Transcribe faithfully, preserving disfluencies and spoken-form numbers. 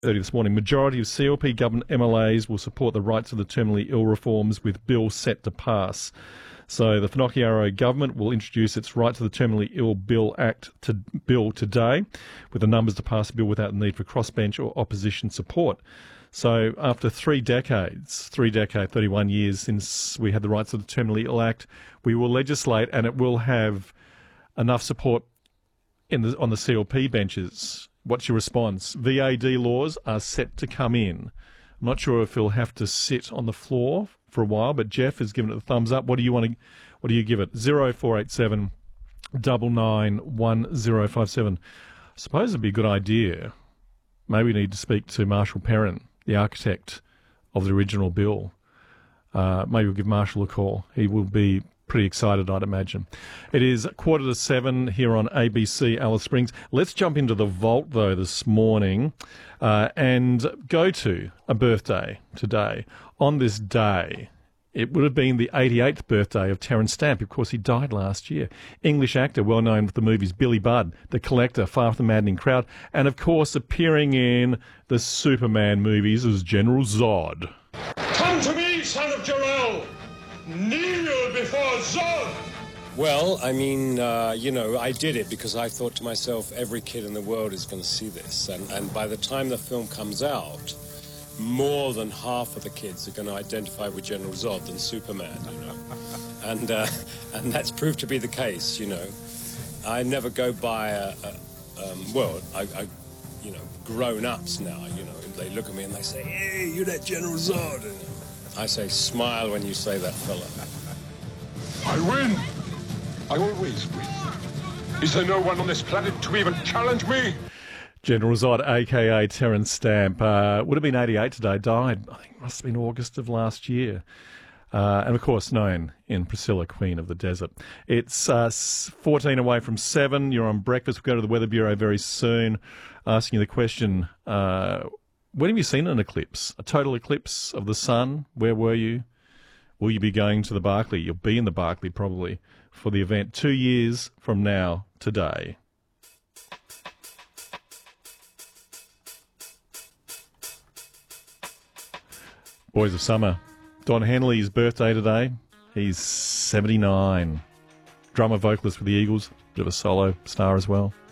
Early this morning, majority of C L P government M L As will support the rights of the terminally ill reforms with bill set to pass. So the Finocchiaro government will introduce its Right to the Terminally Ill Bill Act to bill today, with the numbers to pass the bill without the need for crossbench or opposition support. So after three decades, three decades, thirty-one years since we had the Rights of the Terminally Ill Act, we will legislate, and it will have enough support in the, on the C L P benches. What's your response? V A D laws are set to come in. I'm not sure if he'll have to sit on the floor for a while, but Jeff has given it the thumbs up. What do you want to? What do you give it? Zero four eight seven nine nine one zero five seven. I suppose it'd be a good idea. Maybe we need to speak to Marshall Perrin, the architect of the original bill. Uh, maybe we'll give Marshall a call. He will be pretty excited, I'd imagine. It is quarter to seven here on A B C Alice Springs. Let's jump into the vault, though, this morning uh, and go to a birthday today. On this day, it would have been the eighty-eighth birthday of Terence Stamp. Of course, he died last year. English actor, well known with the movies Billy Budd, The Collector, Far From the Maddening Crowd, and, of course, appearing in the Superman movies as General Zod. Come to me, son of Jor-El! Kneel before Zod! Well, I mean, uh, you know, I did it because I thought to myself, every kid in the world is going to see this. And, and by the time the film comes out, more than half of the kids are going to identify with General Zod than Superman, you know. and uh, and that's proved to be the case, you know. I never go by a, a um, well, I, I, you know, grown-ups now, you know, they look at me and they say, hey, you're that General Zod. And I say, smile when you say that, fella. I win! I always win. Is there no one on this planet to even challenge me? General Zod, a k a. Terence Stamp, uh, would have been eighty-eight today, died, I think it must have been August of last year. Uh, and, of course, known in Priscilla, Queen of the Desert. It's uh, fourteen away from seven. You're on breakfast. We'll go to the Weather Bureau very soon, asking you the question, uh, when have you seen an eclipse? A total eclipse of the sun? Where were you? Will you be going to the Barclay? You'll be in the Barclay, probably, for the event two years from now today. Boys of Summer. Don Henley's birthday today. He's seventy-nine. Drummer, vocalist for the Eagles. Bit of a solo star as well.